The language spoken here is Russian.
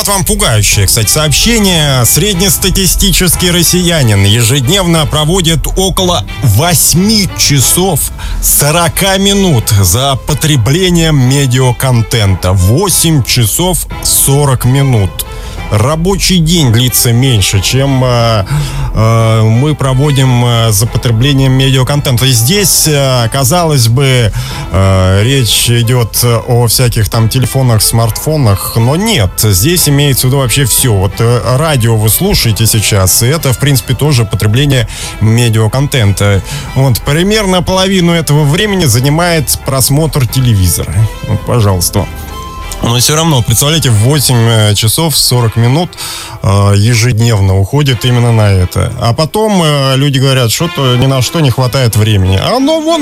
вот вам пугающее, кстати, сообщение. Среднестатистический россиянин ежедневно проводит около 8 часов 40 минут за потреблением медиаконтента. 8 часов 40 минут. Рабочий день длится меньше, чем мы проводим за потреблением медиаконтента. И здесь, казалось бы, речь идет о всяких там телефонах, смартфонах, но нет. Здесь имеется в виду вообще все. Вот радио вы слушаете сейчас, и это, в принципе, тоже потребление медиаконтента. Вот, примерно половину этого времени занимает просмотр телевизора. Вот, пожалуйста. Но все равно, представляете, 8 часов 40 минут ежедневно уходит именно на это. А потом люди говорят, что-то ни на что не хватает времени. А ну вон